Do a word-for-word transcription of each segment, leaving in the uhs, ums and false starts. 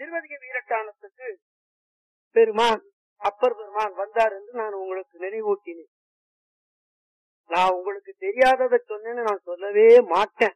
திருவதிக வீரட்டானத்துக்கு பெருமான் அப்பர் பெருமான் வந்தார் என்று நான் உங்களுக்கு நினைவூட்டினேன். நான் உங்களுக்கு தெரியாததை சொன்னேன்னு நான் சொல்லவே மாட்டேன்.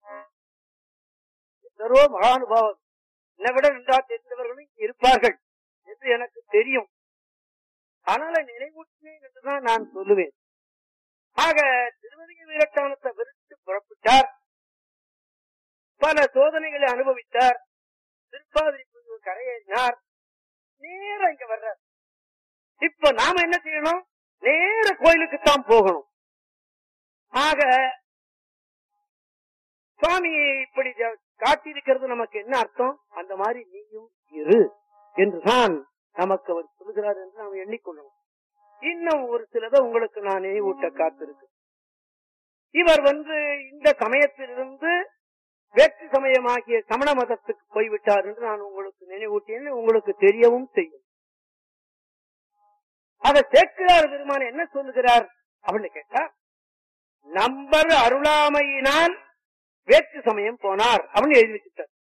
எத்தரோ மகானுபாவம் என்னை விட நன்றா தெரிந்தவர்களும் இருப்பார்கள் என்று எனக்கு தெரியும். அதனால நினைவூட்டினேன் என்றுதான் நான் சொல்லுவேன். ஆக திருவதிக வீரட்டானத்தை விருட்டு புறப்பட்டார். பல சோதனைகளை அனுபவித்தார். திருப்பாதிரி கரையேறினார். நேர இங்க வர்றார். இப்ப நாம என்ன செய்யணும்? நேர கோயிலுக்குத்தான் போகணும். ஆக சுவாமி இப்படி காட்டியிருக்கிறது நமக்கு என்ன அர்த்தம்? அந்த மாதிரி நீயும் இரு என்றுதான் நமக்கு அவர் சொல்கிறார் என்று நாம் எண்ணிக்கொள்ளணும். இன்னும் ஒரு சிலதை உங்களுக்கு நான் நினைவூட்ட காத்திருக்கு. இவர் வந்து இந்த சமயத்திலிருந்து வேற்று சமயமாகிய சமண மதத்துக்கு போய்விட்டார் என்று நான் உங்களுக்கு நினைவூட்டினேன். உங்களுக்கு தெரியவும் செய்யும். அதை சேக்கிழார் பெருமான் என்ன சொல்லுகிறார் அப்படின்னு கேட்டா, நம்பர் அருளாமையினால் வேற்று சமயம் போனார் அப்படின்னு எழுதி வச்சுட்டார்.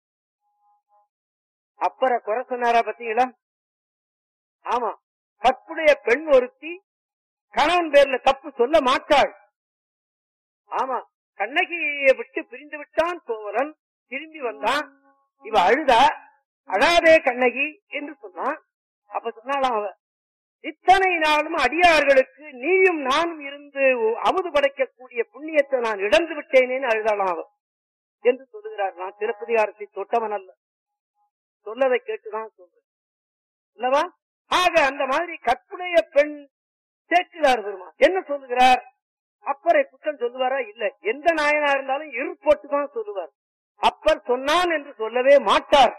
அப்பற குறை சொன்னாரா பத்தீங்களா? ஆமா, கற்புடைய பெண் ஒருத்தி கணவன் பேர்ல தப்பு சொல்ல மாட்டாள். ஆமா, கண்ணகியை விட்டு பிரிந்து விட்டான் கோவலன், திரும்பி வந்தான். இவ அழுதா, அழாதே கண்ணகி என்று சொன்னான். அப்ப சொன்னாலாம் அவ, இத்தனை நாளும் அடியார்களுக்கு நீயும் நானும் இருந்து அமுது படைக்கக்கூடிய புண்ணியத்தை நான் இழந்து விட்டேனேன்னு அழுதாலாம் அவ என்று சொல்லுகிறார். நான் சிலப்பதிகாரத்தை தொட்டவன் அல்ல, சொல்லதை கேட்டுதான் சொல்றேன் அல்லவா? ஆக அந்த மாதிரி கற்புடைய பெண் சேக்கிழார் பெருமான் என்ன சொல்லுகிறார்? அப்பரை குற்றம் சொல்லுவாரா? இல்ல, எந்த நாயனா இருந்தாலும் இரு போட்டுதான் சொல்லுவார். அப்பர் சொன்னான் என்று சொல்லவே மாட்டார்.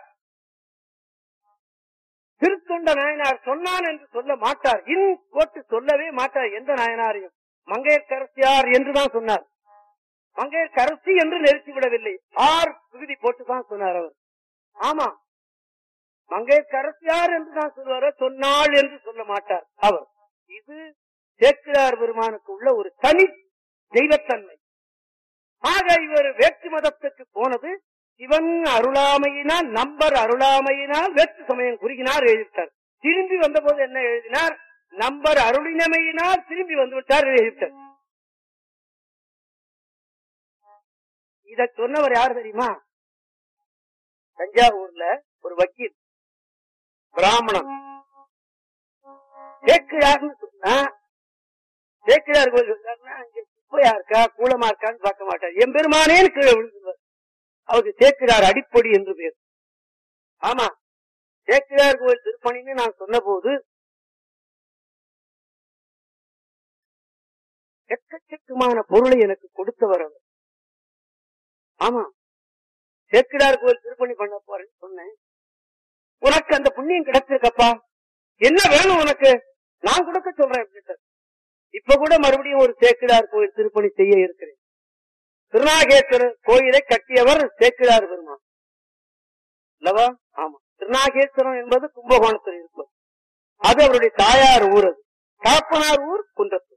திருத்தொண்ட நாயனார் சொன்னான் என்று சொல்ல மாட்டார். இன் போட்டு சொல்லவே மாட்டார். எந்த நாயனாரையும் மங்கையர்க்கரசியார் என்றுதான் சொன்னார். மங்கையர்க்கரசி என்று நிறுத்தி விடவில்லை, ஆர் விகுதி போட்டுதான் சொன்னார் அவர். ஆமா, மங்கையர்க்கரசியார் என்றுதான் சொல்லுவார், சொன்னாள் என்று சொல்ல மாட்டார் அவர். இது சேக்கிழார் பெருமானுக்கு உள்ள ஒரு தனி தெய்வத்தன்மை. ஆக இவர் வேற்று மதத்துக்கு போனது சிவன் அருளாமையினால், நம்பர் அருளாமையினால் வேற்று சமயம் குறுகினார் எழுதிட்டார். திரும்பி வந்த போது என்ன எழுதினார்? நம்பர் அருளினமையினால் திரும்பி வந்துவிட்டார் எழுதிட்டார். இத சொன்னவர் யார் தெரியுமா? தஞ்சாவூர்ல ஒரு வக்கீல் பிராமணன். சேக்கிழார்னு சொன்னா, சேக்கிழார் கோயில் சொன்னார்னா அங்க குப்பையா இருக்கா கூலமா இருக்கான்னு பார்க்க மாட்டார். எம்பெருமானேன்னு கீழே விழுந்துருவார். அவருக்கு சேக்கிழார் அடிப்பொடி என்று பேர். ஆமா, சேக்கிழார் கோயில் திருப்பணின்னு நான் சொன்ன போது எக்கச்சக்கமான பொருளை எனக்கு கொடுத்தவர் அவர். ஆமா, சேக்கிழார் கோயில் திருப்பணி பண்ண போறேன்னு சொன்னேன். உனக்கு அந்த புண்ணியம் கிடைச்சிருக்கப்பா, என்ன வேணும் உனக்கு, நான் கொடுக்க சொல்றேன் அப்படின்னு. இப்ப கூட மறுபடியும் ஒரு சேக்கிழார் கோயில் திருப்பணி செய்ய இருக்கிறேன். திருநாகேஸ்வரர் கோயிலை கட்டியவர் சேக்கிழார் பெருமான் அல்லவா? ஆமா, திருநாகேஸ்வரம் என்பது கும்பகோணத்தில் இருப்பது. அது அவருடைய தாயார் ஊர். அது காப்பனார் ஊர் குன்றத்தூர்.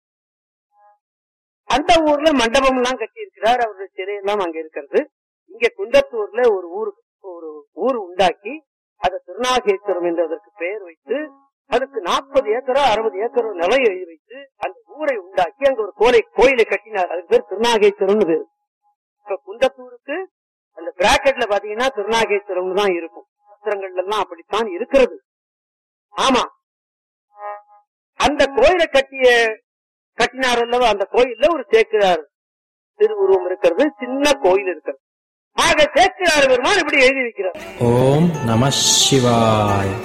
அந்த ஊர்ல மண்டபம் எல்லாம் கட்டி இருக்கிறார். அவருடைய சிறையெல்லாம் அங்க இருக்கிறது. இங்க குன்றத்தூர்ல ஒரு ஊர் ஒரு ஊர் உண்டாக்கி அதை திருநாகேஸ்வரம் என்று அதற்கு பெயர் வைத்து, அதுக்கு நாற்பது ஏக்கரோ அறுபது ஏக்கரோ நிலம் எழுதி வைத்து அந்த ஊரை உண்டாக்கி அங்க ஒரு கோலை கோயிலை கட்டினார். அதுக்கு பேர் திருநாகேஸ்வரம் பேரு. இப்ப குண்டத்தூருக்கு அந்த பிராக்கெட்ல பாத்தீங்கன்னா திருநாகேஸ்வரம் தான் இருக்கும். பத்திரங்கள்ல எல்லாம் அப்படித்தான் இருக்கிறது. ஆமா, அந்த கோயிலை கட்டிய கட்டினார் அல்லவா, அந்த கோயில்ல ஒரு சேக்கிழார் திருவுருவம் இருக்கிறது, சின்ன கோயில் இருக்கிறது. ஆக சேக்கிழார் பெருமான் இப்படி எழுதி வைக்கிறார். ஓம் நம சிவாய்.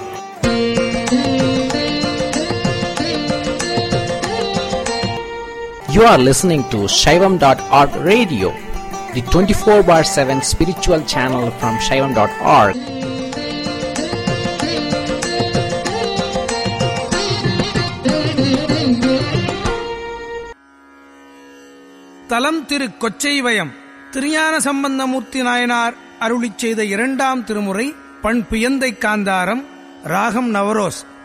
You are listening to Shaivam dot org radio, the twenty-four bar seven spiritual channel from Shaivam dot org. தலம் திரு கொச்சைவயம். திருஞான சம்பந்தமூர்த்தி நாயனார் அருளிச் செய்த இரண்டாம் திருமுறை. பண் பியந்தை காந்தாரம். ராகம் நவரோஸ்.